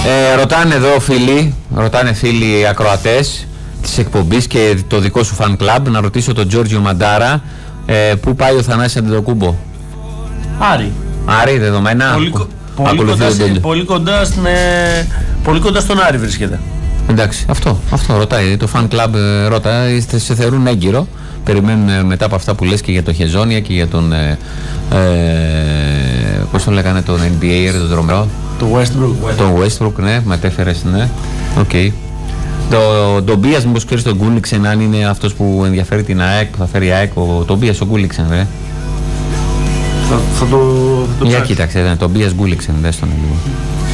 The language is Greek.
Ρωτάνε εδώ φίλοι ακροατές της εκπομπής και το δικό σου fan club, να ρωτήσω τον Τζόρτζιο Μαντάρα, πού πάει ο Θανάσης Αντετοκούμπο. Άρη, δεδομένα. Πολύ κοντά στον Άρη βρίσκεται. Εντάξει, αυτό ρωτάει. Το fan club ρωτάει, σε θεωρούν έγκυρο. Περιμένουν μετά από αυτά που λες και για το Χεζόνια και για τον. Πώς τον λέγανε τον NBA, τον δρομερό. Το Westbrook, ναι, μετέφερες, ναι. Οκ. Το Μπίας, μήπως ξέρεις τον Γκούλιξεν, αν είναι αυτός που ενδιαφέρει την ΑΕΚ, που θα φέρει η ΑΕΚ, τον Μπίας ο Γκούλιξεν, ρε. Θα το Για κοίταξε, τον Μπίας Γκούλιξεν, δες τον λίγο.